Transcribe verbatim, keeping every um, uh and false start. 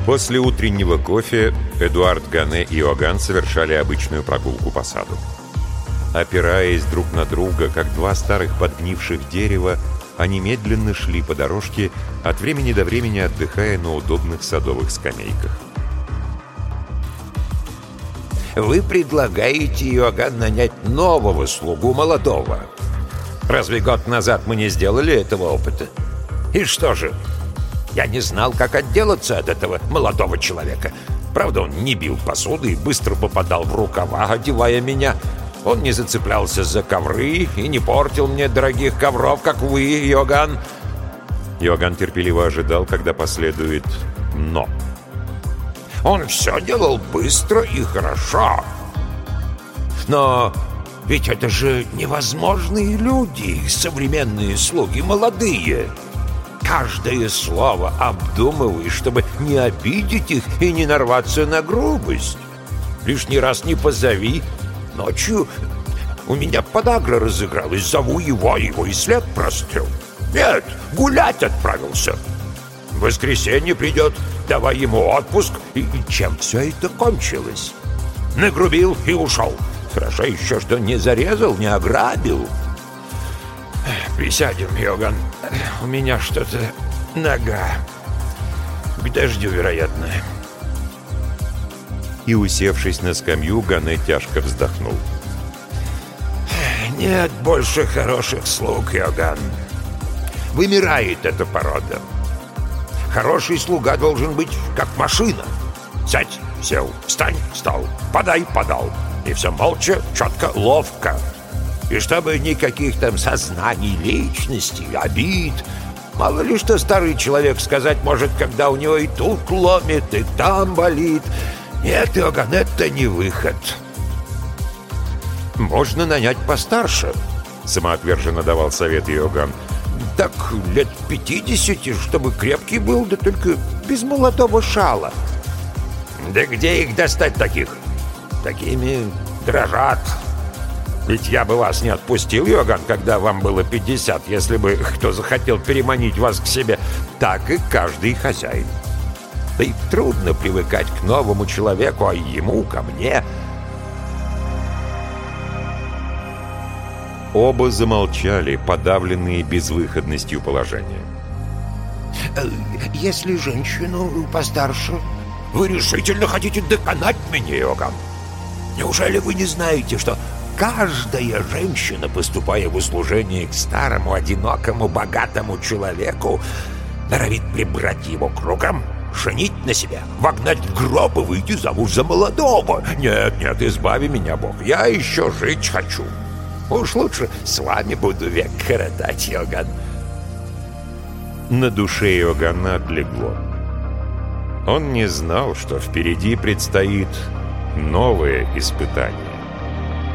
После утреннего кофе Эдуард Гане и Иоганн совершали обычную прогулку по саду. Опираясь друг на друга, как два старых подгнивших дерева, они медленно шли по дорожке, от времени до времени отдыхая на удобных садовых скамейках. «Вы предлагаете, Иоганн, нанять нового слугу молодого. Разве год назад мы не сделали этого опыта? И что же? Я не знал, как отделаться от этого молодого человека. Правда, он не бил посуды и быстро попадал в рукава, одевая меня. Он не зацеплялся за ковры и не портил мне дорогих ковров, как вы, Иоганн». Иоганн терпеливо ожидал, когда последует «но». «Он все делал быстро и хорошо. Но ведь это же невозможные люди, современные слуги, молодые. Каждое слово обдумываешь, чтобы не обидеть их и не нарваться на грубость. Лишний раз не позови. Ночью у меня подагра разыгралась. Зову его, его и след прострел. Нет, гулять отправился. В воскресенье придет, давай ему отпуск. И, и чем все это кончилось? Нагрубил и ушел. Хорошо еще, что не зарезал, не ограбил. Присядем, Иоганн. У меня что-то нога. К дождю, вероятно. И, усевшись на скамью, Гане тяжко вздохнул. Нет больше хороших слуг, Иоганн. Вымирает эта порода. Хороший слуга должен быть как машина. Сядь, сел, встань, встал, подай, подал. И все молча, четко, ловко. И чтобы никаких там сознаний личности, обид. Мало ли что старый человек сказать может, когда у него и тут ломит, и там болит. Нет, Иоганн, это не выход. Можно нанять постарше, самоотверженно давал совет Иоганн. Так лет пятидесяти, чтобы крепкий был, да только без молодого шала. Да где их достать таких? Такими дрожат. Ведь я бы вас не отпустил, Иоганн, когда вам было пятьдесят, если бы кто захотел переманить вас к себе. Так и каждый хозяин. Да и трудно привыкать к новому человеку, а ему ко мне. Оба замолчали, подавленные безвыходностью положения. Если женщину постарше, вы решительно хотите доконать меня, Иоганн? Неужели вы не знаете, что каждая женщина, поступая в услужение к старому, одинокому, богатому человеку, норовит прибрать его к рукам, женить на себя, вогнать в гроб и выйти замуж за молодого? Нет, нет, избави меня, Бог, я еще жить хочу. Уж лучше с вами буду век коротать, Иоганн. На душе Иоганна отлегло. Он не знал, что впереди предстоит новое испытание.